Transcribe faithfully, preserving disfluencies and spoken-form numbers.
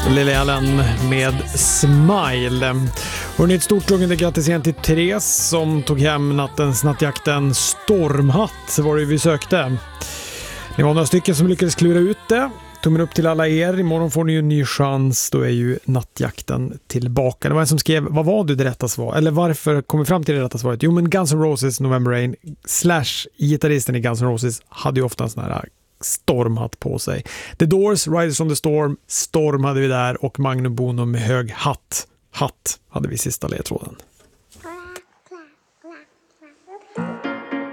Lily Allen med Smile. Hörrni, ett stort lugnt grattis igen till Therese som tog hem nattens nattjakten Stormhatt var det vi sökte. Ni var några stycken som lyckades klura ut det. Tummen upp till alla er. Imorgon får ni ju en ny chans. Då är ju nattjakten tillbaka. Det var en som skrev, vad var du det rätta svaret? Eller varför kom vi fram till det rätta svaret? Jo, men Guns N' Roses November Rain slash gitarristen i Guns N' Roses hade ju ofta en sån här stormhatt på sig. The Doors, Riders on the Storm, Storm hade vi där och Magnum Bonum med hög hatt. Hatt hade vi sista ledtråden.